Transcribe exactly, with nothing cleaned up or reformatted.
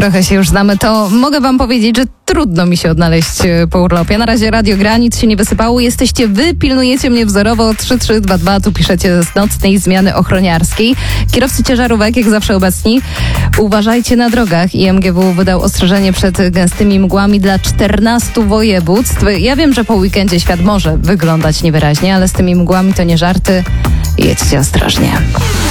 trochę się już znamy, to mogę wam powiedzieć, że trudno mi się odnaleźć po urlopie. Na razie radio gra, nic się nie wysypało. Jesteście wy, pilnujecie mnie wzorowo. trzy trzy dwa dwa, tu piszecie z nocnej zmiany ochroniarskiej. Kierowcy ciężarówek, jak zawsze obecni, uważajcie na drogach. I M G W wydał ostrzeżenie przed gęstymi mgłami dla czternastu województw. Ja wiem, że po weekendzie świat może wyglądać niewyraźnie, ale z tymi mgłami to nie żarty. Jedźcie ostrożnie.